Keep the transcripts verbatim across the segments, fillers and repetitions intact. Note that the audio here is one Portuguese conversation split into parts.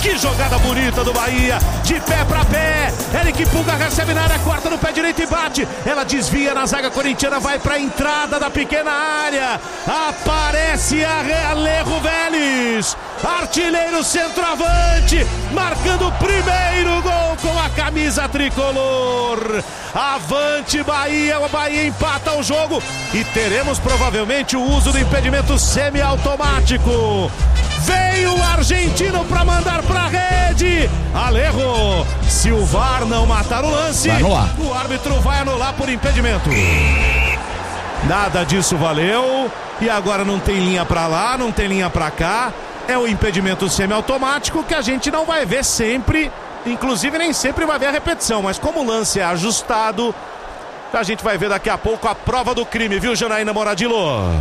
Que jogada bonita do Bahia, de pé pra pé. Eric Pulga recebe na área, corta no pé direito e bate. Ela desvia na zaga corintiana, vai pra entrada da pequena área. Aparece a Alejo Vélez, artilheiro centroavante, marcando o primeiro gol com a camisa tricolor. Avante Bahia, o Bahia empata o jogo e teremos provavelmente o uso do impedimento semiautomático. Veio o argentino para mandar para a rede. Alejo, se o V A R não matar o lance, o árbitro vai anular por impedimento. Nada disso valeu. E agora não tem linha para lá, não tem linha para cá. É o impedimento semiautomático que a gente não vai ver sempre. Inclusive nem sempre vai ver a repetição. Mas como o lance é ajustado, a gente vai ver daqui a pouco a prova do crime, viu, Janaína Moradillo?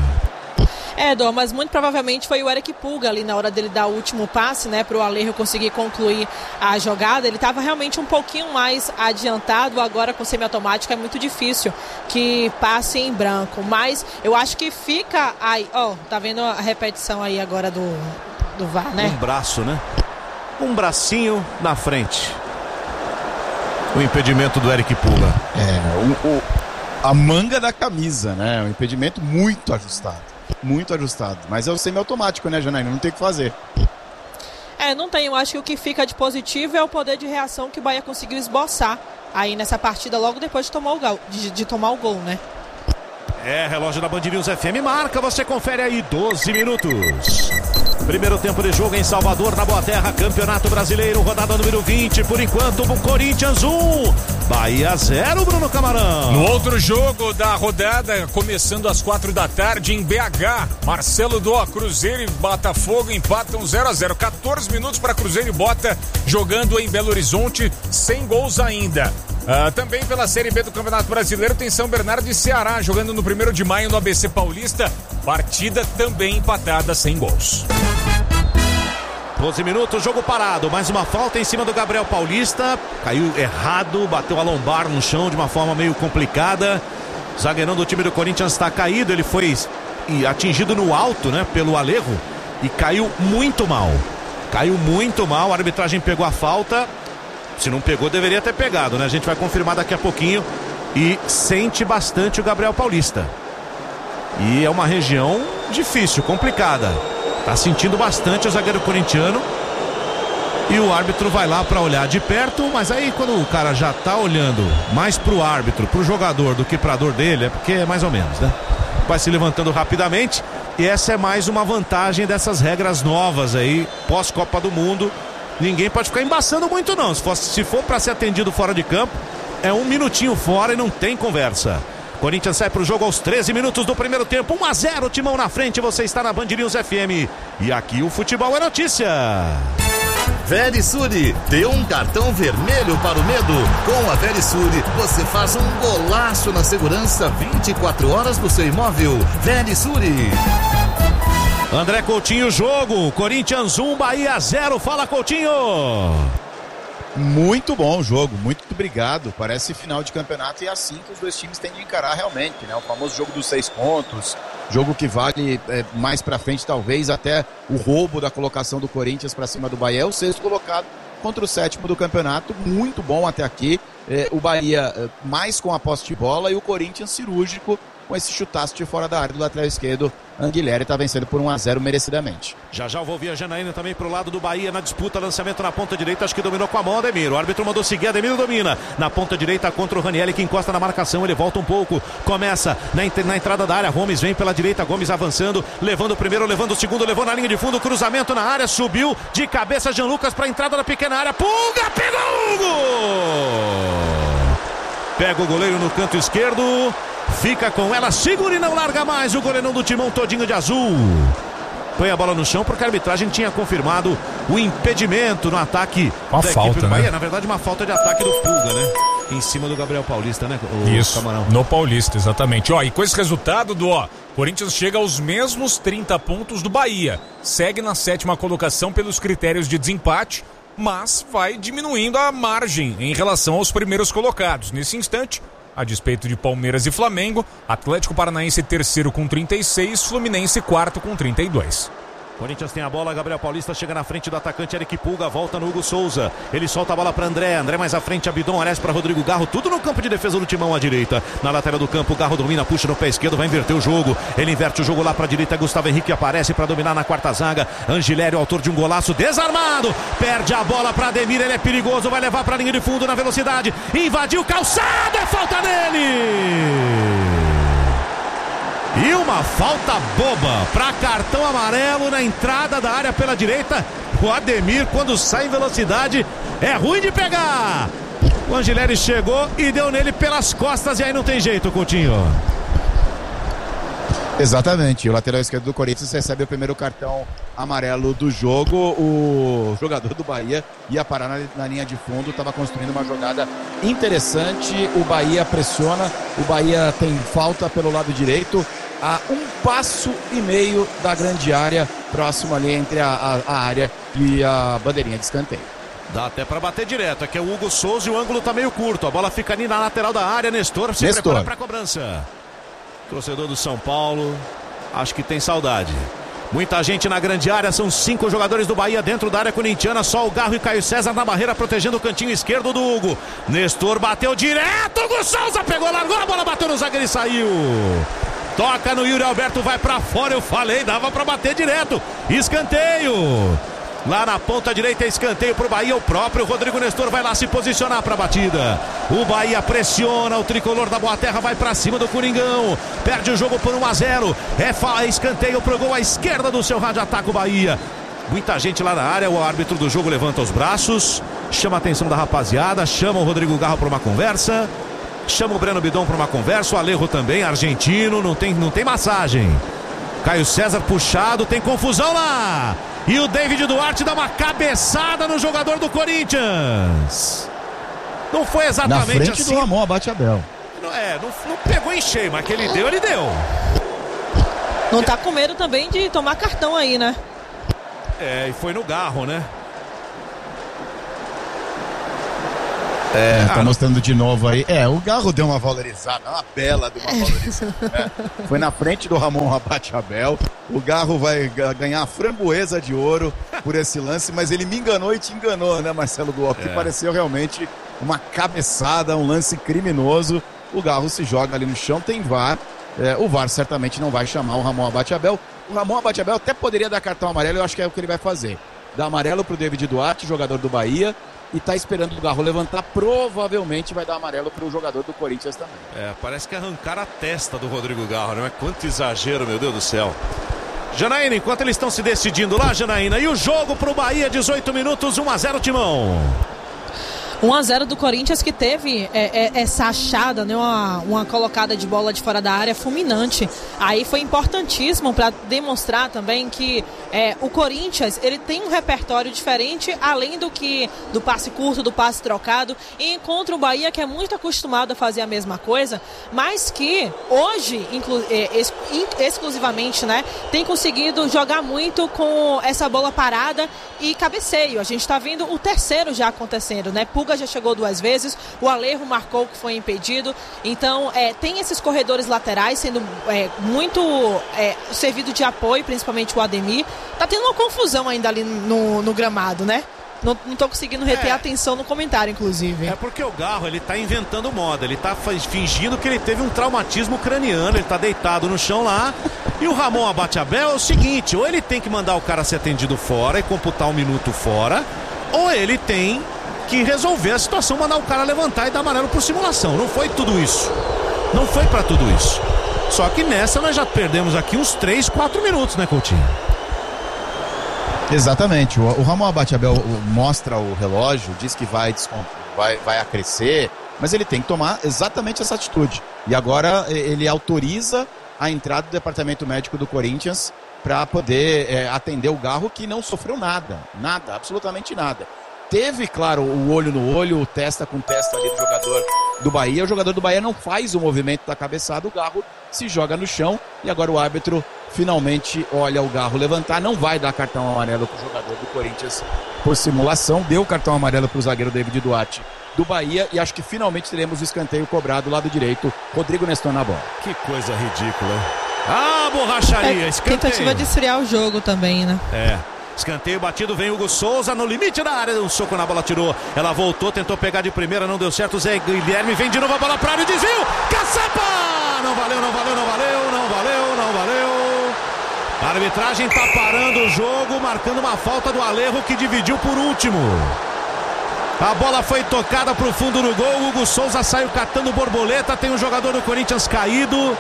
É, Dom, mas muito provavelmente foi o Eric Pulga ali na hora dele dar o último passe, né, para o Alejo conseguir concluir a jogada. Ele estava realmente um pouquinho mais adiantado, agora com semiautomático é muito difícil que passe em branco, mas eu acho que fica aí, ó, oh, tá vendo a repetição aí agora do, do V A R, né? Um braço, né? Um bracinho na frente. O impedimento do Eric Pulga. É, o, o, a manga da camisa, né? Um impedimento muito ajustado. Muito ajustado, mas é o semiautomático, né, Janaína? Não tem o que fazer. É, não tem. Eu acho que o que fica de positivo é o poder de reação que o Bahia conseguiu esboçar aí nessa partida logo depois de tomar o gol, de, de tomar o gol, né? É, relógio da Band News F M marca, você confere aí, doze minutos. Primeiro tempo de jogo em Salvador, na Boa Terra, Campeonato Brasileiro, rodada número vinte. Por enquanto, o Corinthians um, Bahia zero, Bruno Camarão. No outro jogo da rodada, começando às quatro da tarde em B H, Marcelo Dó, Cruzeiro e Botafogo empatam zero a zero. quatorze minutos para Cruzeiro e Bota, jogando em Belo Horizonte, sem gols ainda. Uh, também pela Série B do Campeonato Brasileiro tem São Bernardo e Ceará jogando no primeiro de maio no A B C Paulista, partida também empatada sem gols. doze minutos, jogo parado, mais uma falta em cima do Gabriel Paulista, caiu errado, bateu a lombar no chão de uma forma meio complicada. O zagueirão do time do Corinthians está caído, ele foi atingido no alto, né, pelo Alejo e caiu muito mal, caiu muito mal, a arbitragem pegou a falta. Se não pegou, deveria ter pegado, né? A gente vai confirmar daqui a pouquinho. E sente bastante o Gabriel Paulista. E é uma região difícil, complicada. Tá sentindo bastante o zagueiro corintiano. E o árbitro vai lá para olhar de perto. Mas aí quando o cara já tá olhando mais pro árbitro, pro jogador do que pra dor dele, é porque é mais ou menos, né? Vai se levantando rapidamente. E essa é mais uma vantagem dessas regras novas aí, pós-Copa do Mundo. Ninguém pode ficar embaçando muito não. Se for, se for para ser atendido fora de campo, é um minutinho fora e não tem conversa. Corinthians sai pro jogo aos treze minutos do primeiro tempo. um a zero, Timão na frente. Você está na Band News F M. E aqui o futebol é notícia. Verisure, dê um cartão vermelho para o medo. Com a Verisure, você faz um golaço na segurança vinte e quatro horas do seu imóvel. Verisure. André Coutinho, jogo, Corinthians um, Bahia zero, fala Coutinho. Muito bom o jogo, muito obrigado, parece final de campeonato e é assim que os dois times têm de encarar realmente, né? O famoso jogo dos seis pontos, jogo que vale é, mais pra frente talvez até o roubo da colocação do Corinthians pra cima do Bahia, é o sexto colocado contra o sétimo do campeonato, muito bom até aqui, é, o Bahia é, mais com a posse de bola e o Corinthians cirúrgico com esse chutaço de fora da área do lateral esquerdo. Anguilhéry está vencendo por um a zero merecidamente. Já já eu vou ouvir a Janaína também pro lado do Bahia na disputa, lançamento na ponta direita, acho que dominou com a mão Ademir, o árbitro mandou seguir, Ademir domina, na ponta direita contra o Ranieri que encosta na marcação, ele volta um pouco, começa na, na entrada da área, Gomes vem pela direita, Gomes avançando, levando o primeiro, levando o segundo, levou na linha de fundo, cruzamento na área, subiu de cabeça Jean Lucas para a entrada da pequena área, Pulga, pegou o gol! Pega o goleiro no canto esquerdo, fica com ela, segura e não larga mais o goleirão do Timão todinho de azul. Põe a bola no chão porque a arbitragem tinha confirmado o impedimento no ataque uma da falta, equipe do né? Bahia. Na verdade, uma falta de ataque do Pulga, né? Em cima do Gabriel Paulista, né? O Isso, Camarão. no Paulista, exatamente. Ó, e com esse resultado do ó, Corinthians chega aos mesmos trinta pontos do Bahia. Segue na sétima colocação pelos critérios de desempate, mas vai diminuindo a margem em relação aos primeiros colocados. Nesse instante, a despeito de Palmeiras e Flamengo, Atlético Paranaense terceiro com trinta e seis, Fluminense quarto com trinta e dois. Corinthians tem a bola, Gabriel Paulista chega na frente do atacante Eric Pulga, volta no Hugo Souza, ele solta a bola para André, André mais à frente, Abidon, aliás para Rodrigo Garro, tudo no campo de defesa do Timão à direita, na lateral do campo, Garro domina, puxa no pé esquerdo, vai inverter o jogo, ele inverte o jogo lá para a direita, Gustavo Henrique aparece para dominar na quarta zaga, Angilério, autor de um golaço, desarmado, perde a bola para Ademir, ele é perigoso, vai levar para a linha de fundo na velocidade, invadiu o calçado, é falta nele! E uma falta boba para cartão amarelo na entrada da área pela direita. O Ademir, quando sai em velocidade, é ruim de pegar. O Angileri chegou e deu nele pelas costas e aí não tem jeito, Coutinho. Exatamente, o lateral esquerdo do Corinthians recebe o primeiro cartão amarelo do jogo. O jogador do Bahia ia parar na, na linha de fundo, estava construindo uma jogada interessante. O Bahia pressiona, o Bahia tem falta pelo lado direito, a um passo e meio da grande área, próximo ali entre a, a, a área e a bandeirinha de escanteio. Dá até para bater direto, aqui é o Hugo Souza e o ângulo tá meio curto, a bola fica ali na lateral da área, Nestor se Nestor. prepara para a cobrança. Torcedor do São Paulo, acho que tem saudade. Muita gente na grande área, são cinco jogadores do Bahia dentro da área corintiana, só o Garro e Caio César na barreira protegendo o cantinho esquerdo do Hugo. Nestor bateu direto, Hugo Souza pegou, largou, a bola bateu no zagueiro e saiu. Toca no Yuri Alberto, vai pra fora, eu falei, dava pra bater direto. Escanteio. Lá na ponta direita, escanteio pro Bahia, o próprio Rodrigo Nestor vai lá se posicionar pra batida. O Bahia pressiona, o tricolor da Boa Terra vai pra cima do Coringão. Perde o jogo por um a zero. É fa- escanteio pro gol à esquerda do seu rádio, ataca o Bahia. Muita gente lá na área, o árbitro do jogo levanta os braços, chama a atenção da rapaziada, chama o Rodrigo Garro pra uma conversa, chama o Breno Bidon pra uma conversa, o Alejo também, argentino, não tem, não tem massagem. Caio César puxado, tem confusão lá. E o David Duarte dá uma cabeçada no jogador do Corinthians. Não foi exatamente na frente assim. do Ramon Abate-Abel. Não, é, não, não pegou em cheio, mas que ele deu, ele deu. Não tá com medo também de tomar cartão aí, né? É, e foi no Garro, né? É, tá ah, mostrando de novo aí. É, o Garro deu uma valorizada, uma bela de uma valorizada. Né? Foi na frente do Ramon Abate-Abel. O Garro vai ganhar a framboesa de ouro por esse lance, mas ele me enganou e te enganou, né, Marcelo Duó? Que é. Pareceu realmente uma cabeçada, um lance criminoso. O Garro se joga ali no chão, tem V A R. É, o V A R certamente não vai chamar o Ramon Abate-Abel. O Ramon Abate-Abel até poderia dar cartão amarelo, eu acho que é o que ele vai fazer. Dá amarelo pro David Duarte, jogador do Bahia, e tá esperando o Garro levantar, provavelmente vai dar amarelo pro jogador do Corinthians também. É, parece que arrancaram a testa do Rodrigo Garro, não é? Quanto exagero, meu Deus do céu. Janaína, enquanto eles estão se decidindo lá, Janaína, e o jogo pro Bahia, dezoito minutos, um a zero, Timão. um a zero do Corinthians, que teve é, é, essa achada, né, uma, uma colocada de bola de fora da área fulminante. Aí foi importantíssimo para demonstrar também que é, o Corinthians ele tem um repertório diferente, além do que do passe curto, do passe trocado, e encontra o Bahia, que é muito acostumado a fazer a mesma coisa, mas que hoje, inclu, é, ex, exclusivamente, né, tem conseguido jogar muito com essa bola parada e cabeceio. A gente está vendo o terceiro já acontecendo, né? Pulga já chegou duas vezes, o Alejo marcou que foi impedido, então é, tem esses corredores laterais sendo é, muito é, servido de apoio, principalmente o Ademir. Tá tendo uma confusão ainda ali no, no gramado, né? Não, não tô conseguindo reter é. a atenção no comentário, inclusive. É porque o Garro, ele tá inventando moda, ele tá fingindo que ele teve um traumatismo craniano, ele tá deitado no chão lá, e o Ramon Abate-Abel é o seguinte, ou ele tem que mandar o cara ser atendido fora e computar um minuto fora, ou ele tem que resolver a situação, mandar o cara levantar e dar amarelo por simulação. Não foi tudo isso. Não foi pra tudo isso. Só que nessa nós já perdemos aqui uns três, quatro minutos, né, Coutinho? Exatamente. O, o Ramon Abate-Abel mostra o relógio, diz que vai, vai, vai acrescer, mas ele tem que tomar exatamente essa atitude. E agora ele autoriza a entrada do departamento médico do Corinthians para poder é, atender o Garro, que não sofreu nada. Nada, absolutamente nada. Teve, claro, o olho no olho, o testa com testa ali do jogador do Bahia. O jogador do Bahia não faz o movimento da cabeçada, o Garro se joga no chão e agora o árbitro finalmente olha o Garro levantar. Não vai dar cartão amarelo para o jogador do Corinthians por simulação. Deu cartão amarelo para o zagueiro David Duarte do Bahia e acho que finalmente teremos o escanteio cobrado do lado direito. Rodrigo Nestor na bola. Que coisa ridícula. Ah, borracharia, É, escanteio. tentativa de esfriar o jogo também, né? É. Escanteio batido, vem Hugo Souza no limite da área, um soco na bola, tirou. Ela voltou, tentou pegar de primeira, não deu certo. Zé Guilherme vem de novo a bola pra área, desvio. Caçapa! Não valeu, não valeu, não valeu, não valeu, não valeu. A arbitragem tá parando o jogo, marcando uma falta do Alejo, que dividiu por último. A bola foi tocada pro fundo do gol. Hugo Souza saiu catando borboleta. Tem um jogador do Corinthians caído.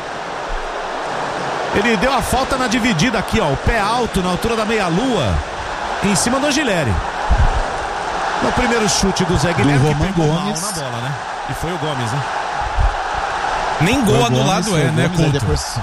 Ele deu a falta na dividida aqui, ó. O pé alto, na altura da meia-lua, em cima do Angileri. No primeiro chute do Zé Guilherme, do que pegou Gomes. mal na bola, né? E foi o Gomes, né? Nem gol anulado é, né, Couto? Depois...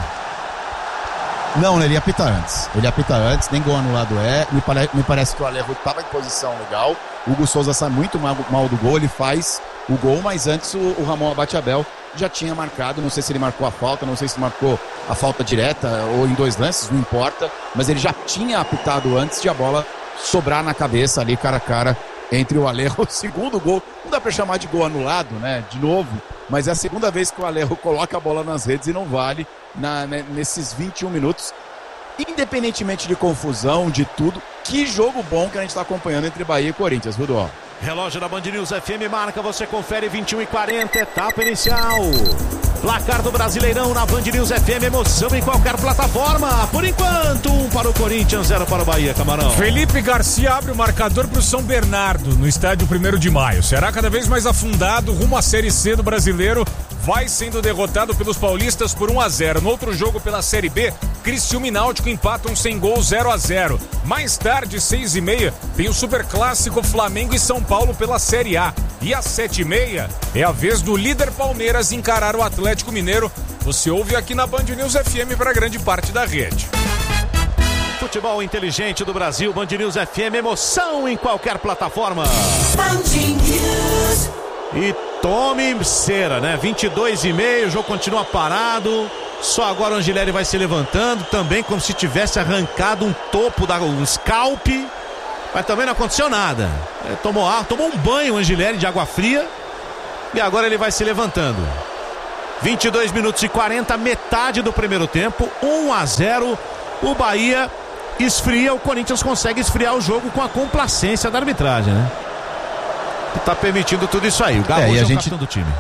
Não, ele ia apitar antes. Ele ia apitar antes, nem gol anulado é. Me, pare... Me parece que o Alejo estava em posição legal. O Hugo Souza sai muito mal, mal do gol, ele faz o gol, mas antes o, o Ramon Abate-Abel já tinha marcado. Não sei se ele marcou a falta, não sei se marcou a falta direta ou em dois lances, não importa. Mas ele já tinha apitado antes de a bola sobrar na cabeça ali, cara a cara, entre o Alejo. O segundo gol, não dá pra chamar de gol anulado, né? De novo, mas é a segunda vez que o Alejo coloca a bola nas redes e não vale na, né, nesses vinte e um minutos. Independentemente de confusão, de tudo, que jogo bom que a gente tá acompanhando entre Bahia e Corinthians, viu, Duó? Relógio da Band News F M marca, você confere vinte e um e quarenta, etapa inicial. Placar do Brasileirão na Band News F M, emoção em qualquer plataforma. Por enquanto, um para o Corinthians, zero para o Bahia, Camarão. Felipe Garcia abre o marcador para o São Bernardo, no estádio primeiro de maio. Será cada vez mais afundado rumo à Série C do Brasileiro. Vai sendo derrotado pelos paulistas por um a zero. No outro jogo pela Série B, Criciúma e Náutico empatam sem gol zero a zero. Mais tarde, seis e meia, tem o Superclássico Flamengo e São Paulo pela Série A. E às sete e meia é a vez do líder Palmeiras encarar o Atlético Mineiro. Você ouve aqui na Band News F M para grande parte da rede. Futebol inteligente do Brasil, Band News F M, emoção em qualquer plataforma. Band News. E tome cera, né? vinte e dois e meio, o jogo continua parado. Só agora o Angileri vai se levantando, também como se tivesse arrancado um topo, da, um scalp. Mas também não aconteceu nada. É, tomou, tomou um banho o Angileri de água fria. E agora ele vai se levantando. vinte e dois minutos e quarenta, metade do primeiro tempo, um a zero. O Bahia esfria, o Corinthians consegue esfriar o jogo com a complacência da arbitragem, né? Que tá permitindo tudo isso aí. O Galo é, é o gente... capitão do time.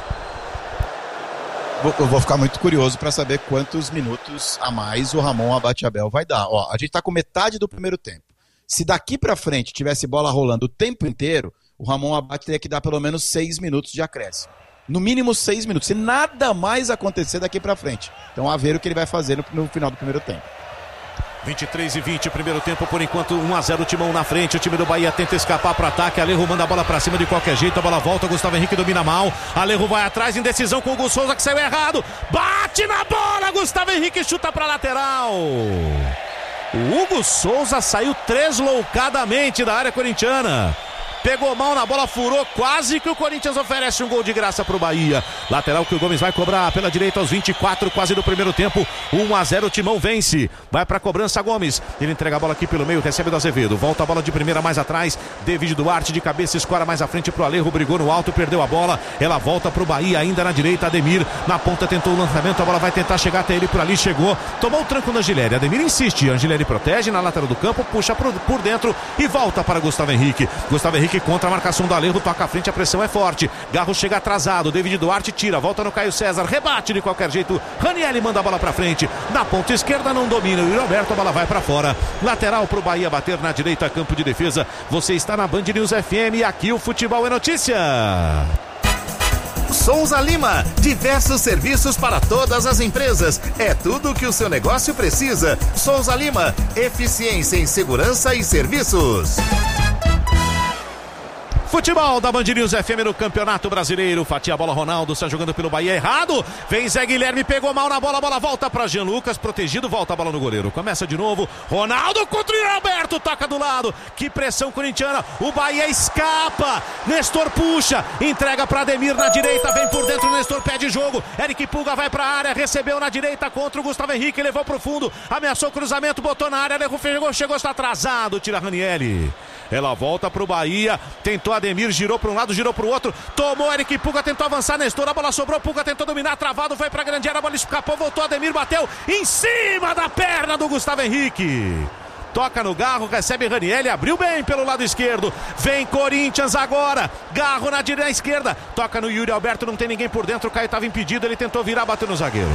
Eu vou ficar muito curioso para saber quantos minutos a mais o Ramon Abate-Abel vai dar. Ó, a gente tá com metade do primeiro tempo. Se daqui para frente tivesse bola rolando o tempo inteiro, o Ramon Abate teria que dar pelo menos seis minutos de acréscimo. No mínimo seis minutos. Se nada mais acontecer daqui para frente. Então, a ver o que ele vai fazer no, no final do primeiro tempo. vinte e três e vinte, primeiro tempo, por enquanto um a zero, o Timão na frente. O time do Bahia tenta escapar para ataque. Alejo manda a bola para cima de qualquer jeito. A bola volta, Gustavo Henrique domina mal. Alejo vai atrás, indecisão com o Hugo Souza, que saiu errado. Bate na bola, Gustavo Henrique chuta para lateral. O Hugo Souza saiu tresloucadamente da área corintiana. Pegou mal na bola, furou, quase que o Corinthians oferece um gol de graça pro Bahia. Lateral que o Gomes vai cobrar pela direita aos vinte e quatro, quase do primeiro tempo. um a zero, o Timão vence. Vai pra cobrança Gomes. Ele entrega a bola aqui pelo meio, recebe do Azevedo. Volta a bola de primeira mais atrás. David Duarte de cabeça, escora mais à frente pro Alejo. Brigou no alto, perdeu a bola. Ela volta pro Bahia, ainda na direita. Ademir na ponta tentou o lançamento. A bola vai tentar chegar até ele por ali. Chegou, tomou o tranco do Angileri. Ademir insiste. Angileri protege na lateral do campo, puxa por, por dentro e volta para Gustavo Henrique. Gustavo Henrique contra a marcação do Alejo, toca à frente, a pressão é forte. Garro chega atrasado, David Duarte tira, volta no Caio César, rebate de qualquer jeito. Ranieri manda a bola pra frente, na ponta esquerda não domina, e o Roberto, a bola vai pra fora. Lateral pro Bahia bater na direita, campo de defesa. Você está na Band News F M e aqui o futebol é notícia. Souza Lima, diversos serviços para todas as empresas. É tudo o que o seu negócio precisa. Souza Lima, eficiência em segurança e serviços. Futebol da Band News F M no Campeonato Brasileiro. Fatia a bola, Ronaldo está jogando pelo Bahia errado. Vem Zé Guilherme, pegou mal na bola. A bola volta para Jean Lucas, protegido, volta a bola no goleiro. Começa de novo, Ronaldo contra o Roberto, toca do lado. Que pressão corintiana, o Bahia escapa. Nestor puxa, entrega para Ademir na direita, vem por dentro, Nestor pede jogo. Eric Pulga vai para a área, recebeu na direita contra o Gustavo Henrique, levou pro fundo, ameaçou o cruzamento, botou na área, chegou, chegou, está atrasado, tira Ranieri. Ela volta pro Bahia, tentou Ademir, girou para um lado, girou pro outro, tomou Eric Puga, tentou avançar, Nestor, a bola sobrou, Puga tentou dominar, travado, foi pra grande área, a bola escapou, voltou, Ademir bateu em cima da perna do Gustavo Henrique. Toca no Garro, recebe Ranieri, abriu bem pelo lado esquerdo. Vem Corinthians agora. Garro na direita esquerda. Toca no Yuri Alberto, não tem ninguém por dentro. O Caio estava impedido, ele tentou virar, bateu no zagueiro.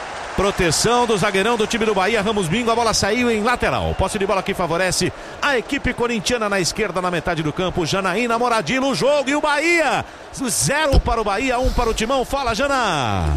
Proteção do zagueirão do time do Bahia, Ramos Bingo, a bola saiu em lateral. Posse de bola que favorece a equipe corintiana na esquerda, na metade do campo. Janaína Moradilo, o jogo e o Bahia. Zero para o Bahia, um para o Timão. Fala, Jana.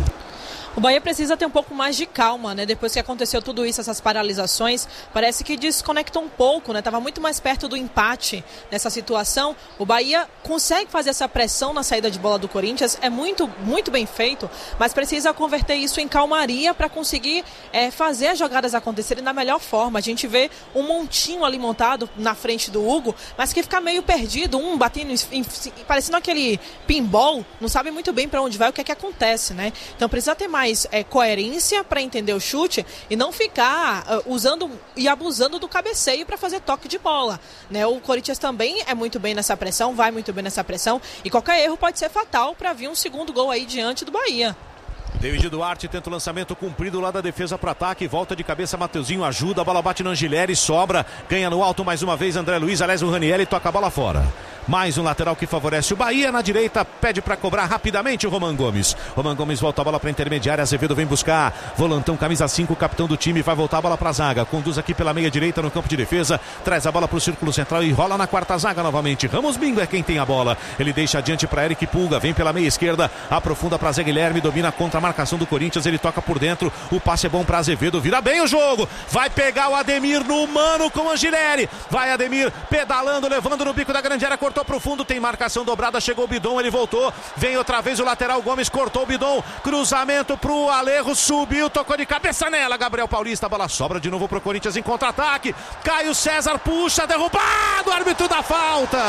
O Bahia precisa ter um pouco mais de calma, né? Depois que aconteceu tudo isso, essas paralisações, parece que desconectou um pouco, né? Estava muito mais perto do empate nessa situação. O Bahia consegue fazer essa pressão na saída de bola do Corinthians, é muito, muito bem feito, mas precisa converter isso em calmaria para conseguir é, fazer as jogadas acontecerem da melhor forma. A gente vê um montinho ali montado na frente do Hugo, mas que fica meio perdido, um batendo, em, parecendo aquele pinball, não sabe muito bem para onde vai, o que é que acontece, né? Então precisa ter mais É, coerência para entender o chute e não ficar uh, usando e abusando do cabeceio para fazer toque de bola, né? O Corinthians também é muito bem nessa pressão, vai muito bem nessa pressão e qualquer erro pode ser fatal para vir um segundo gol aí diante do Bahia. David Duarte tenta o lançamento cumprido lá da defesa para ataque, volta de cabeça, Mateuzinho ajuda, a bola bate no Angileri, sobra, ganha no alto mais uma vez André Luiz, aliás o Ranieri toca a bola fora. Mais um lateral que favorece o Bahia, na direita pede para cobrar rapidamente o Roman Gomes. Roman Gomes volta a bola para intermediária, Azevedo vem buscar, volantão camisa cinco, capitão do time, vai voltar a bola para a zaga, conduz aqui pela meia direita no campo de defesa, traz a bola para o círculo central e rola na quarta zaga novamente. Ramos Bingo é quem tem a bola, ele deixa adiante para Eric Puga, vem pela meia esquerda, aprofunda para Zé Guilherme, domina contra a marcação do Corinthians, ele toca por dentro, o passe é bom para Azevedo, vira bem o jogo, vai pegar o Ademir no mano com o Angileri, vai Ademir pedalando, levando no bico da grande área, cortou pro fundo, tem marcação dobrada, chegou o Bidon, ele voltou, vem outra vez o lateral Gomes, cortou o Bidon, cruzamento pro Alejo, subiu, tocou de cabeça nela, Gabriel Paulista, a bola sobra de novo pro Corinthians em contra-ataque, Caio César puxa, derrubado, árbitro da falta.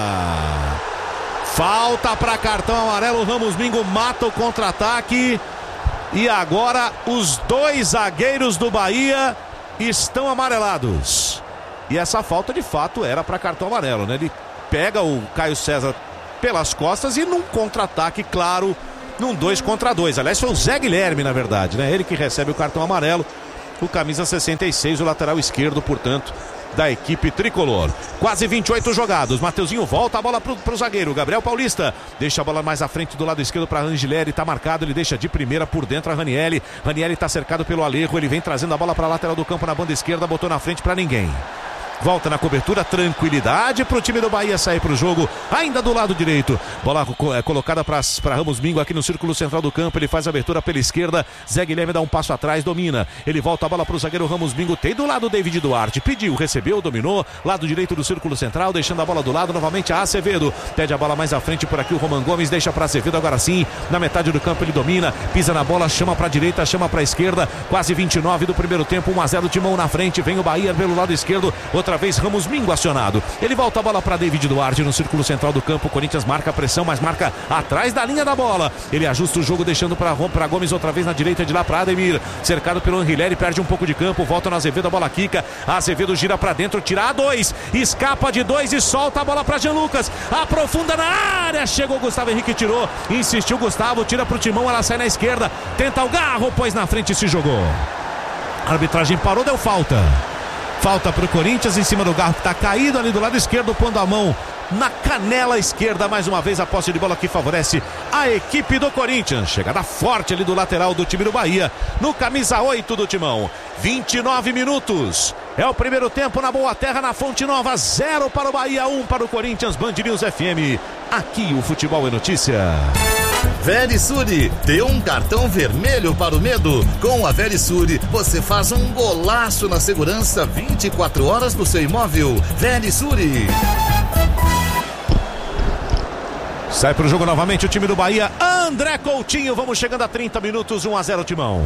Falta para cartão amarelo, Ramos Bingo mata o contra-ataque e agora os dois zagueiros do Bahia estão amarelados. E essa falta de fato era para cartão amarelo, né? Ele pega o Caio César pelas costas e num contra-ataque, claro, num dois contra dois. Aliás, foi o Zé Guilherme, na verdade, né? Ele que recebe o cartão amarelo, o camisa sessenta e seis, o lateral esquerdo, portanto, da equipe tricolor. Quase vinte e oito jogados, Mateuzinho volta a bola pro, pro zagueiro, Gabriel Paulista deixa a bola mais à frente do lado esquerdo para Angileri, tá marcado, ele deixa de primeira por dentro a Ranieri, Ranieri tá cercado pelo Alejo, ele vem trazendo a bola para a lateral do campo na banda esquerda, botou na frente para ninguém. Volta na cobertura, tranquilidade para o time do Bahia sair para o jogo, ainda do lado direito. Bola é, colocada para Ramos Bingo aqui no círculo central do campo. Ele faz a abertura pela esquerda. Zé Guilherme dá um passo atrás, domina. Ele volta a bola para o zagueiro Ramos Bingo. Tem do lado o David Duarte. Pediu, recebeu, dominou. Lado direito do círculo central, deixando a bola do lado novamente a Azevedo. Pede a bola mais à frente por aqui o Roman Gomes. Deixa para Azevedo agora sim. Na metade do campo ele domina. Pisa na bola, chama para a direita, chama para a esquerda. Quase vinte e nove do primeiro tempo. um a zero Timão na frente. Vem o Bahia pelo lado esquerdo. Outra vez Ramos Bingo acionado. Ele volta a bola para David Duarte no círculo central do campo. O Corinthians marca a pressão, mas marca atrás da linha da bola. Ele ajusta o jogo, deixando para Gomes outra vez na direita, de lá para Ademir. Cercado pelo Angileri, perde um pouco de campo. Volta no Azevedo, a bola quica. Azevedo gira para dentro, tira a dois. Escapa de dois e solta a bola para Jean Lucas. Aprofunda na área. Chegou o Gustavo Henrique, tirou. Insistiu Gustavo, tira para o Timão. Ela sai na esquerda. Tenta o Garro, pois na frente se jogou. A arbitragem parou, deu falta. Falta para o Corinthians em cima do Garro, que está caído ali do lado esquerdo, pondo a mão na canela esquerda. Mais uma vez a posse de bola que favorece a equipe do Corinthians. Chegada forte ali do lateral do time do Bahia, no camisa oito do Timão. vinte e nove minutos. É o primeiro tempo na Boa Terra, na Fonte Nova. Zero para o Bahia, um para o Corinthians. Band News F M. Aqui o futebol é notícia. Verisure, dê um cartão vermelho para o medo. Com a Verisure, você faz um golaço na segurança vinte e quatro horas do seu imóvel. Verisure. Sai para o jogo novamente o time do Bahia. André Coutinho, vamos chegando a trinta minutos, um a zero Timão.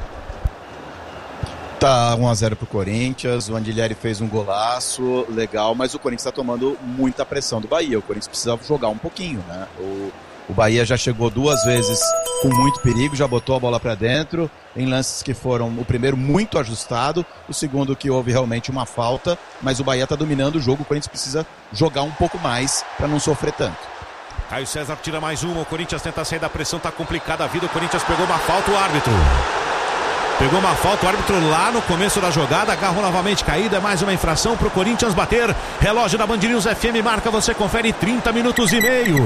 Tá um a zero pro Corinthians, o Angileri fez um golaço legal, mas o Corinthians está tomando muita pressão do Bahia. O Corinthians precisa jogar um pouquinho, né? O O Bahia já chegou duas vezes com muito perigo, já botou a bola para dentro, em lances que foram, o primeiro muito ajustado, o segundo que houve realmente uma falta, mas o Bahia está dominando o jogo, o Corinthians precisa jogar um pouco mais para não sofrer tanto. Caio César tira mais uma, o Corinthians tenta sair da pressão, tá complicada a vida, o Corinthians pegou uma falta, o árbitro pegou uma falta, o árbitro lá no começo da jogada, agarrou novamente caída, mais uma infração pro Corinthians bater, relógio da Band News F M marca, você confere trinta minutos e meio,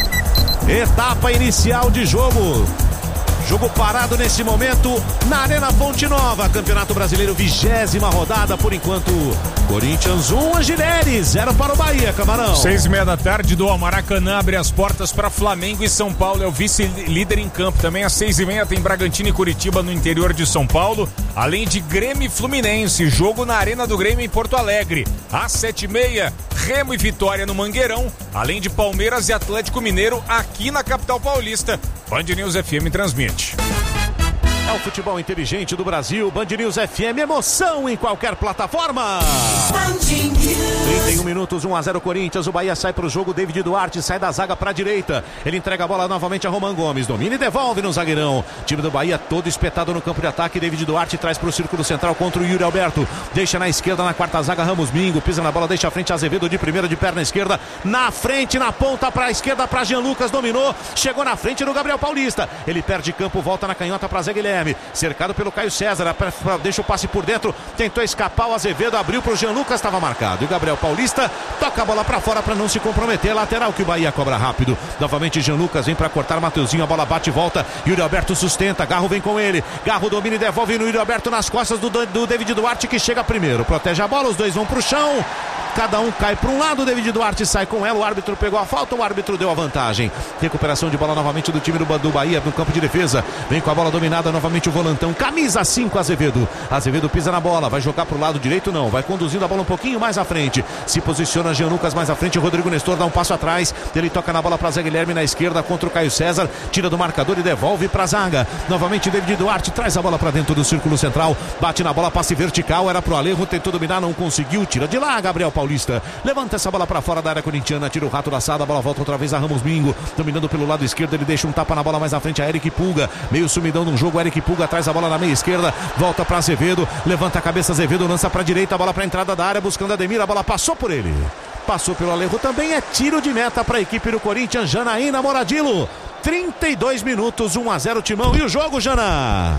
etapa inicial de jogo. Jogo parado nesse momento na Arena Fonte Nova, Campeonato Brasileiro, vigésima rodada, por enquanto Corinthians um, Angileri, zero para o Bahia, Camarão. Seis e meia da tarde do Maracanã abre as portas para Flamengo e São Paulo, é o vice-líder em campo. Também às seis e meia tem Bragantino e Curitiba no interior de São Paulo, além de Grêmio e Fluminense, jogo na Arena do Grêmio em Porto Alegre. Às sete e meia, Remo e Vitória no Mangueirão, além de Palmeiras e Atlético Mineiro aqui na capital paulista. Band News F M transmite. É o futebol inteligente do Brasil, Band News F M, emoção em qualquer plataforma. trinta e um minutos, um a zero Corinthians, o Bahia sai pro jogo, David Duarte sai da zaga pra direita, ele entrega a bola novamente a Roman Gomes, domina e devolve no zagueirão, time do Bahia todo espetado no campo de ataque, David Duarte traz pro círculo central contra o Yuri Alberto, deixa na esquerda na quarta zaga Ramos Mingo, pisa na bola, deixa a frente Azevedo de primeira de perna esquerda, na frente, na ponta pra esquerda pra Jean Lucas, dominou, chegou na frente no Gabriel Paulista, ele perde campo, volta na canhota pra Zé Guilherme, cercado pelo Caio César, deixa o passe por dentro, tentou escapar o Azevedo, abriu pro Jean Lucas, estava marcado, e o Gabriel Paulista toca a bola pra fora pra não se comprometer, lateral que o Bahia cobra rápido, novamente Jean Lucas vem pra cortar, Mateuzinho, a bola bate e volta, Yuri Alberto sustenta, Garro vem com ele, Garro domina e devolve no Yuri Alberto nas costas do, do David Duarte, que chega primeiro, protege a bola, os dois vão pro chão, cada um cai para um lado, o David Duarte sai com ela, o árbitro pegou a falta, o árbitro deu a vantagem, recuperação de bola novamente do time do, do Bahia no campo de defesa, vem com a bola dominada novamente o volantão, camisa cinco Azevedo, Azevedo pisa na bola, vai jogar pro lado direito, não, vai conduzindo a bola um pouquinho mais à frente, se posiciona Jean Lucas mais à frente, o Rodrigo Nestor dá um passo atrás, ele toca na bola para Zé Guilherme na esquerda contra o Caio César, tira do marcador e devolve para a zaga, novamente David Duarte traz a bola para dentro do círculo central, bate na bola, passe vertical, era pro Alejo, tentou dominar, não conseguiu, tira de lá Gabriel Paulista, levanta essa bola para fora da área corintiana, tira o rato da assada, a bola volta outra vez a Ramos Mingo, dominando pelo lado esquerdo, ele deixa um tapa na bola mais à frente a Eric Pulga, meio sumidão no jogo, Eric Pulga traz a bola na meia esquerda, volta para Azevedo, levanta a cabeça Azevedo, lança para direita, a bola para entrada da área, buscando Ademir, a bola passou por ele, passou pelo Alejo, também é tiro de meta para a equipe do Corinthians, Janaína Moradilo, trinta e dois minutos, um a zero Timão, e o jogo, Jana?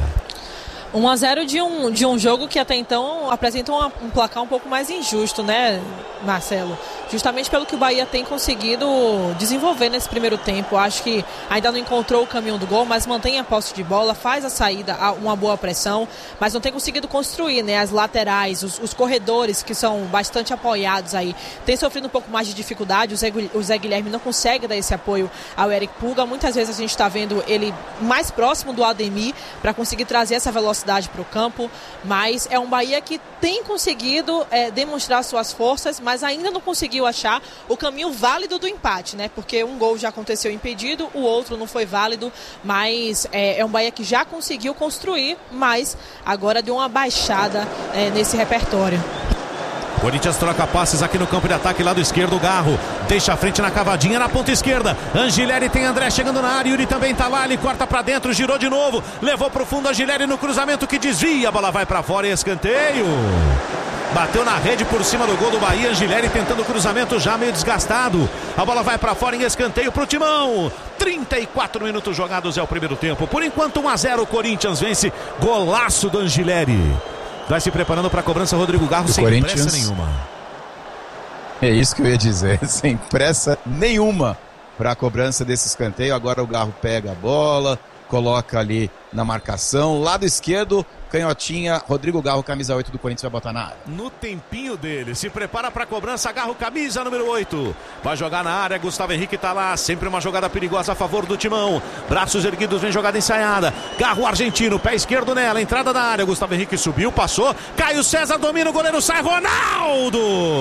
um a zero de um, de um jogo que até então apresenta um, um placar um pouco mais injusto, né, Marcelo? Justamente pelo que o Bahia tem conseguido desenvolver nesse primeiro tempo. Acho que ainda não encontrou o caminho do gol, mas mantém a posse de bola, faz a saída, uma boa pressão, mas não tem conseguido construir, né, as laterais, os, os corredores que são bastante apoiados aí. Tem sofrido um pouco mais de dificuldade, o Zé, o Zé Guilherme não consegue dar esse apoio ao Eric Pulga. Muitas vezes a gente está vendo ele mais próximo do Ademir para conseguir trazer essa velocidade para o campo, mas é um Bahia que tem conseguido é, demonstrar suas forças, mas ainda não conseguiu achar o caminho válido do empate, né? Porque um gol já aconteceu impedido, o outro não foi válido, mas é, é um Bahia que já conseguiu construir, mas agora deu uma baixada é, nesse repertório. Corinthians troca passes aqui no campo de ataque, lado esquerdo, Garro deixa a frente na cavadinha na ponta esquerda, Angileri tem André chegando na área, Yuri também tá lá, ele corta pra dentro, girou de novo, levou pro fundo, Angileri no cruzamento que desvia, a bola vai pra fora e escanteio, bateu na rede por cima do gol do Bahia, Angileri tentando o cruzamento já meio desgastado, a bola vai pra fora em escanteio pro Timão, trinta e quatro minutos jogados é o primeiro tempo, por enquanto um a zero, Corinthians vence, golaço do Angileri. Vai se preparando para a cobrança Rodrigo Garro, sem pressa nenhuma. É isso que eu ia dizer, sem pressa nenhuma para a cobrança desse escanteio. Agora o Garro pega a bola, coloca ali na marcação, lado esquerdo, canhotinha, Rodrigo Garro, camisa oito do Corinthians, vai botar na área. No tempinho dele, se prepara para a cobrança, Garro, camisa número oito, vai jogar na área, Gustavo Henrique tá lá, sempre uma jogada perigosa a favor do Timão, braços erguidos, vem jogada ensaiada, Garro argentino, pé esquerdo nela, entrada da área, Gustavo Henrique subiu, passou, Caio César domina, o goleiro sai, Ronaldo!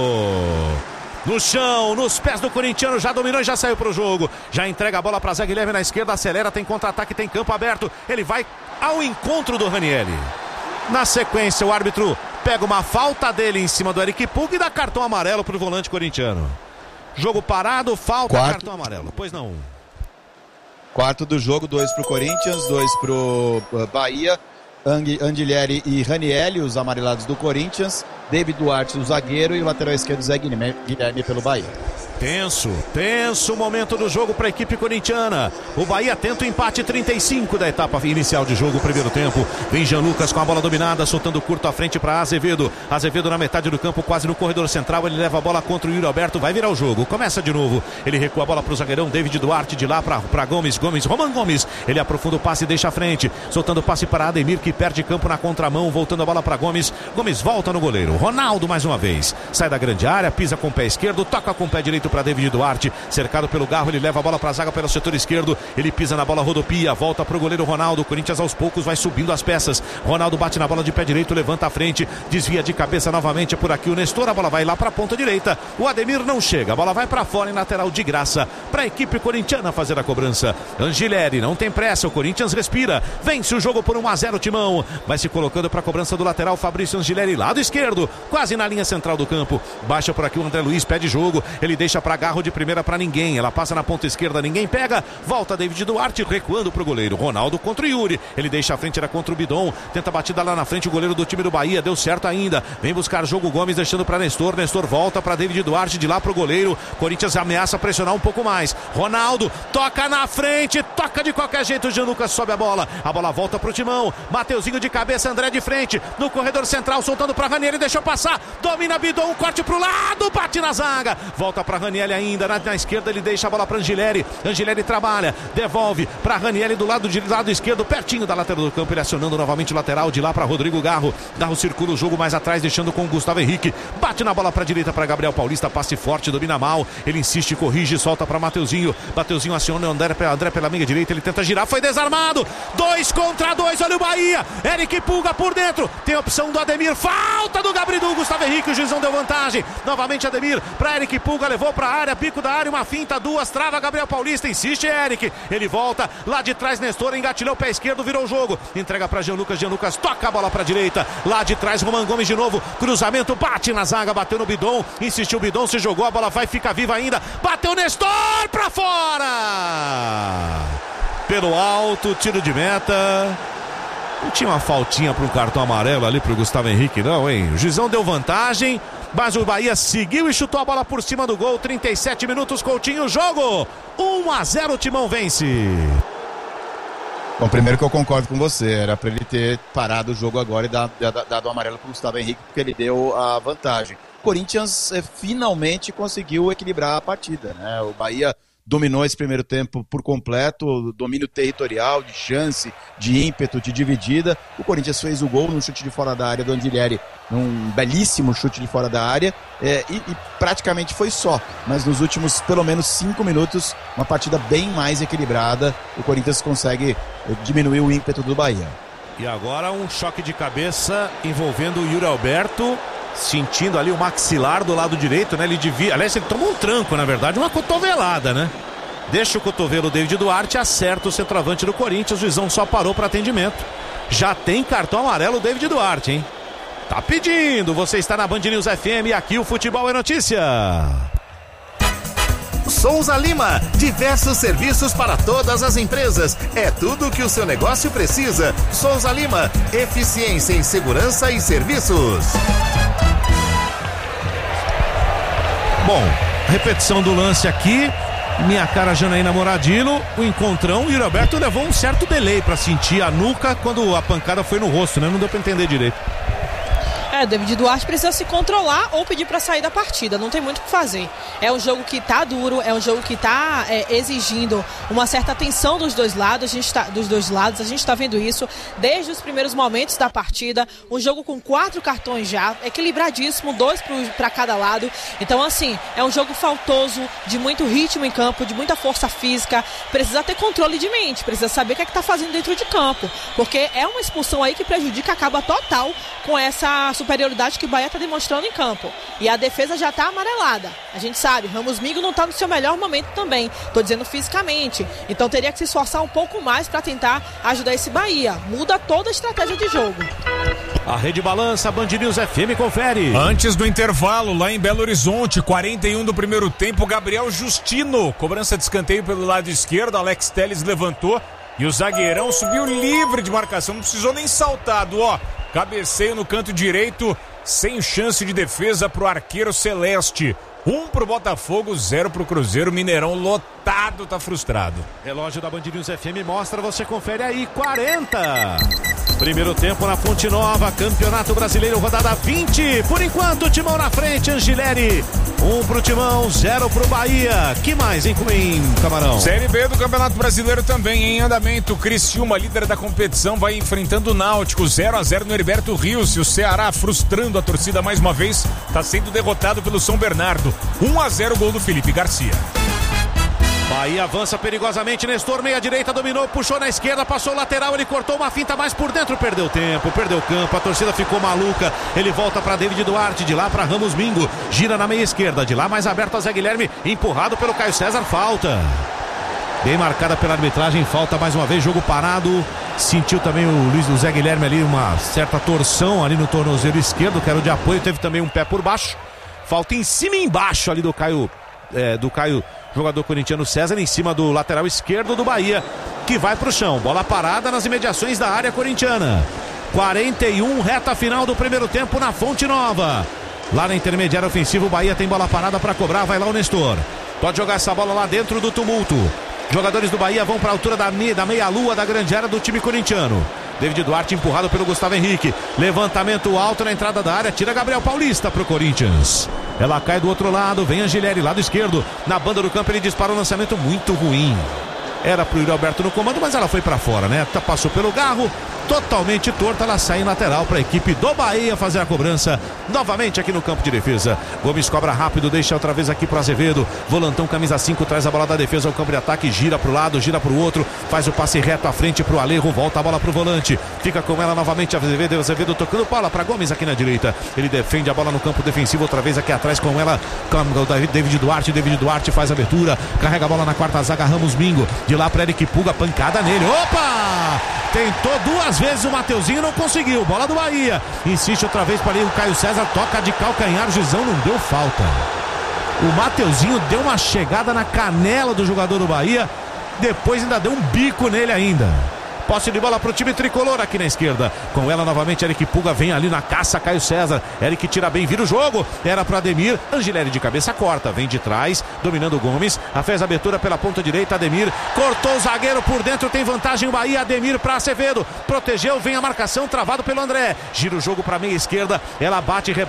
No chão, nos pés do corintiano, já dominou e já saiu pro jogo, já entrega a bola para Zé Guilherme na esquerda, acelera, tem contra-ataque, tem campo aberto, ele vai ao encontro do Ranieri. Na sequência, o árbitro pega uma falta dele em cima do Eric Pulga e dá cartão amarelo pro volante corintiano. Jogo parado, falta, quarto. Cartão amarelo. Pois não. Quarto do jogo, dois pro Corinthians, dois pro Bahia. Andilleri e Ranielli, os amarelados do Corinthians. David Duarte, o zagueiro, e o lateral esquerdo, Zé Guilherme, pelo Bahia. Tenso, tenso momento do jogo para a equipe corintiana. O Bahia tenta o empate, trinta e cinco da etapa inicial de jogo, primeiro tempo. Vem Jean Lucas com a bola dominada, soltando curto à frente para Azevedo. Azevedo na metade do campo, quase no corredor central. Ele leva a bola contra o Yuri Alberto, vai virar o jogo. Começa de novo. Ele recua a bola para o zagueirão David Duarte, de lá para Gomes. Gomes, Roman Gomes. Ele aprofunda o passe e deixa a frente. Soltando o passe para Ademir, que perde campo na contramão. Voltando a bola para Gomes. Gomes volta no goleiro. Ronaldo mais uma vez. Sai da grande área, pisa com o pé esquerdo, toca com o pé direito para David Duarte, cercado pelo Garro, ele leva a bola para a zaga pelo setor esquerdo, ele pisa na bola, rodopia, volta para o goleiro Ronaldo. Corinthians aos poucos vai subindo as peças. Ronaldo bate na bola de pé direito, levanta a frente, desvia de cabeça novamente por aqui o Nestor, a bola vai lá para a ponta direita, o Ademir não chega, a bola vai para fora em lateral de graça para a equipe corintiana fazer a cobrança. Angilleri não tem pressa, o Corinthians respira, vence o jogo por um a zero, Timão, vai se colocando para a cobrança do lateral Fabrício Angilleri, lado esquerdo, quase na linha central do campo, baixa por aqui o André Luiz, pede jogo, ele deixa para Garro de primeira para ninguém, ela passa na ponta esquerda, ninguém pega, volta David Duarte recuando pro goleiro Ronaldo contra o Yuri, ele deixa a frente, era contra o Bidon, tenta a batida lá na frente, o goleiro do time do Bahia, deu certo ainda, vem buscar jogo Gomes, deixando para Nestor, Nestor volta para David Duarte, de lá pro goleiro, Corinthians ameaça pressionar um pouco mais, Ronaldo toca na frente, toca de qualquer jeito, o Jean Lucas sobe a bola, a bola volta pro Timão, Mateuzinho de cabeça, André de frente, no corredor central, soltando para Ranieri, deixou passar, domina Bidon, um corte pro lado, bate na zaga, volta para Ranieri ainda, na, na esquerda ele deixa a bola para Angilleri, Angilleri trabalha, devolve para Ranieri do lado de lado esquerdo, pertinho da lateral do campo, ele acionando novamente o lateral, de lá para Rodrigo Garro, Garro circula o jogo mais atrás, deixando com o Gustavo Henrique, bate na bola para a direita para Gabriel Paulista, passe forte, domina mal, ele insiste, corrige, solta para Mateuzinho, Mateuzinho aciona o André, André pela meia direita, ele tenta girar, foi desarmado, dois contra dois, olha o Bahia, Eric Pulga por dentro, tem a opção do Ademir, falta do Gabriel, Gustavo Henrique, o juizão deu vantagem, novamente Ademir, para Eric Pulga, levou para a área, pico da área, uma finta, duas, trava Gabriel Paulista, insiste Eric, ele volta, lá de trás Nestor, engatilhou o pé esquerdo, virou o jogo, entrega para Jean Lucas, Jean Lucas toca a bola para a direita, lá de trás Roman Gomes de novo, cruzamento, bate na zaga, bateu no Bidon, insistiu o Bidon, se jogou, a bola vai, fica viva ainda, bateu Nestor para fora, pelo alto, tiro de meta. Não tinha uma faltinha para um cartão amarelo ali para o Gustavo Henrique não, hein? O juizão deu vantagem, mas o Bahia seguiu e chutou a bola por cima do gol. trinta e sete minutos, Coutinho, jogo um a zero, Timão vence. Bom, primeiro que eu concordo com você, era para ele ter parado o jogo agora e dado, dado o amarelo para o Gustavo Henrique, porque ele deu a vantagem. O Corinthians eh, finalmente conseguiu equilibrar a partida, né? O Bahia dominou esse primeiro tempo por completo, domínio territorial, de chance, de ímpeto, de dividida. O Corinthians fez o gol num chute de fora da área do Andilleri, num belíssimo chute de fora da área, é, e, e praticamente foi só. Mas nos últimos pelo menos cinco minutos, uma partida bem mais equilibrada, o Corinthians consegue diminuir o ímpeto do Bahia. E agora um choque de cabeça envolvendo o Yuri Alberto, sentindo ali o maxilar do lado direito, né? Ele devia, aliás, ele tomou um tranco, na verdade, uma cotovelada, né? Deixa o cotovelo o David Duarte, acerta o centroavante do Corinthians, o juizão só parou para atendimento. Já tem cartão amarelo o David Duarte, hein? Tá pedindo, você está na Band News F M e aqui o Futebol é Notícia. Souza Lima, diversos serviços para todas as empresas. É tudo o que o seu negócio precisa. Souza Lima, eficiência em segurança e serviços. Bom, repetição do lance aqui. Minha cara Janaína Moradilo, o encontrão, e o Roberto levou um certo delay para sentir a nuca quando a pancada foi no rosto, né? Não deu para entender direito. É, David Duarte precisa se controlar ou pedir para sair da partida, não tem muito o que fazer. É um jogo que tá duro, é um jogo que tá é, exigindo uma certa atenção dos dois lados, a gente tá, dos dois lados, a gente tá vendo isso desde os primeiros momentos da partida, um jogo com quatro cartões já, equilibradíssimo, dois para cada lado, então assim, é um jogo faltoso, de muito ritmo em campo, de muita força física, precisa ter controle de mente, precisa saber o que é que tá fazendo dentro de campo, porque é uma expulsão aí que prejudica, acaba total com essa superioridade que o Bahia está demonstrando em campo. E a defesa já está amarelada. A gente sabe, Ramos Migo não está no seu melhor momento também. Estou dizendo fisicamente. Então teria que se esforçar um pouco mais para tentar ajudar esse Bahia. Muda toda a estratégia de jogo. A Rede Balança, Band News F M, confere. Antes do intervalo, lá em Belo Horizonte, quarenta e um do primeiro tempo, Gabriel Justino, cobrança de escanteio pelo lado esquerdo, Alex Telles levantou e o zagueirão subiu livre de marcação, não precisou nem saltado, ó, cabeceio no canto direito, sem chance de defesa pro arqueiro celeste. Um pro Botafogo, zero pro Cruzeiro. Mineirão lotado, tá frustrado. Relógio da Band News F M mostra, você confere aí, quarenta. Primeiro tempo na Fonte Nova, Campeonato Brasileiro, rodada vinte. Por enquanto, Timão na frente, Angileri. Um pro Timão, zero pro Bahia. Que mais, hein, em Camarão? Série B do Campeonato Brasileiro também em andamento. Criciúma, líder da competição, vai enfrentando o Náutico, zero a zero no Heriberto Rios. E o Ceará, frustrando a torcida mais uma vez, tá sendo derrotado pelo São Bernardo. um a zero, gol do Felipe Garcia. Bahia avança perigosamente, Nestor, meia direita, dominou, puxou na esquerda, passou o lateral, ele cortou uma finta mais por dentro, perdeu tempo, perdeu campo, a torcida ficou maluca, ele volta para David Duarte, de lá para Ramos Mingo, gira na meia esquerda, de lá mais aberto a Zé Guilherme, empurrado pelo Caio César, falta. Bem marcada pela arbitragem, falta mais uma vez, jogo parado. Sentiu também o Luiz do Zé Guilherme ali uma certa torção ali no tornozelo esquerdo, que era o de apoio, teve também um pé por baixo. Falta em cima e embaixo ali do Caio, é, do Caio, jogador corintiano César, em cima do lateral esquerdo do Bahia, que vai pro chão. Bola parada nas imediações da área corintiana. quarenta e um, reta final do primeiro tempo na Fonte Nova. Lá na intermediária ofensiva, o Bahia tem bola parada para cobrar, vai lá o Nestor. Pode jogar essa bola lá dentro do tumulto. Jogadores do Bahia vão para a altura da, me, da meia-lua da grande área do time corintiano. David Duarte empurrado pelo Gustavo Henrique. Levantamento alto na entrada da área. Tira Gabriel Paulista pro Corinthians. Ela cai do outro lado. Vem Angileri, lado esquerdo. Na banda do campo ele dispara um lançamento muito ruim. Era pro Yuri Alberto no comando, mas ela foi para fora, né? Passou pelo garro, totalmente torta, ela sai em lateral para a equipe do Bahia fazer a cobrança novamente aqui no campo de defesa. Gomes cobra rápido, deixa outra vez aqui pro Azevedo. Volantão, camisa cinco, traz a bola da defesa ao campo de ataque, gira pro lado, gira pro outro, faz o passe reto à frente pro Alejo, volta a bola pro volante, fica com ela novamente Azevedo, Azevedo tocando bola para Gomes aqui na direita. Ele defende a bola no campo defensivo, outra vez aqui atrás com ela, com o David Duarte. David Duarte faz a abertura, carrega a bola na quarta zaga, Ramos Mingo. De lá para Eric Puga, pancada nele. Opa! Tentou duas vezes o Mateuzinho, não conseguiu. Bola do Bahia. Insiste outra vez para ali o Caio César, toca de calcanhar, o juizão não deu falta. O Mateuzinho deu uma chegada na canela do jogador do Bahia, depois ainda deu um bico nele ainda. Posse de bola pro time tricolor aqui na esquerda. Com ela novamente, Eric Puga vem ali na caça, Caio César. Eric tira bem, vira o jogo. Era pro Ademir. Angileri de cabeça corta, vem de trás, dominando o Gomes. A fez a abertura pela ponta direita, Ademir. Cortou o zagueiro por dentro, tem vantagem o Bahia. Ademir pra Acevedo. Protegeu, vem a marcação, travado pelo André. Gira o jogo pra meia esquerda. Ela bate, rebate.